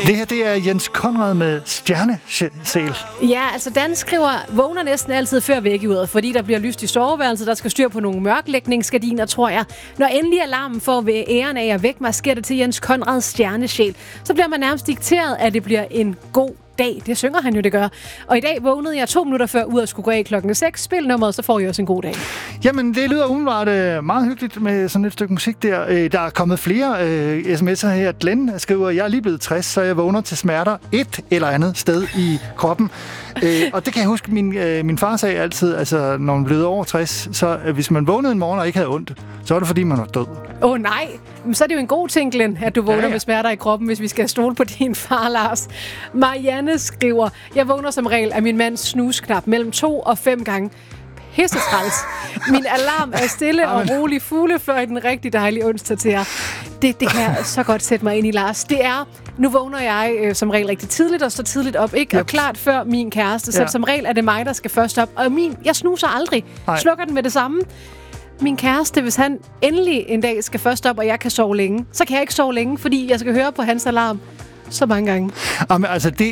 Det her, det er Jens Conrad med Stjernesæl. Ja, altså Dan skriver, vågner næsten altid før vækkeuret, fordi der bliver lyst i soveværelset, der skal styr på nogle mørklægningsgardiner, tror jeg. Når endelig alarmen får ved æren af at vække mig, sker det til Jens Conrads Stjernesæl. Så bliver man nærmest dikteret, at det bliver en god dag. Det synger han jo, det gør. Og i dag vågnede jeg 2 minutter før ud og skulle gå af klokken 6. Spil nummeret, så får I også en god dag. Jamen, det lyder umiddelbart meget hyggeligt med sådan et stykke musik der. Der er kommet flere sms'er her. Glenn skriver, jeg er lige blevet 60, så jeg vågner til smerter et eller andet sted i kroppen. Og det kan jeg huske, min far sagde altid, altså når man blev over 60, så hvis man vågnede en morgen og ikke havde ondt, så var det fordi, man var død. Nej, men så er det jo en god ting, Glenn, at du vågner med smerter i kroppen, hvis vi skal stole på din far, Lars. Marianne skriver, jeg vågner som regel af min mands snusknap mellem 2 og 5 gange. Pissetræls. Min alarm er stille og rolig fuglefløjten. Rigtig dejlig onsdag til jer. Det kan jeg så godt sætte mig ind i, Lars. Det er, nu vågner jeg som regel rigtig tidligt og står tidligt op, ikke? Og klart før min kæreste. Så som regel er det mig, der skal først op. Og jeg snuser aldrig. Slukker den med det samme. Min kæreste, hvis han endelig en dag skal først op, og jeg kan sove længe, så kan jeg ikke sove længe, fordi jeg skal høre på hans alarm så mange gange. Jamen, altså,